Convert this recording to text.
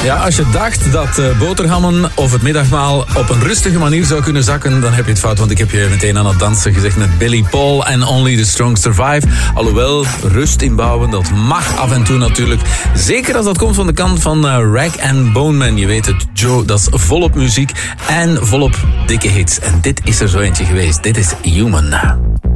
Ja, als je dacht dat boterhammen of het middagmaal op een rustige manier zou kunnen zakken, dan heb je het fout, want ik heb je meteen aan het dansen gezegd met Billy Paul en Only the Strong Survive. Alhoewel, rust inbouwen, dat mag af en toe natuurlijk. Zeker als dat komt van de kant van Rag and Bone Man. Je weet het, Joe, dat is volop muziek en volop dikke hits. En dit is er zo eentje geweest. Dit is Human.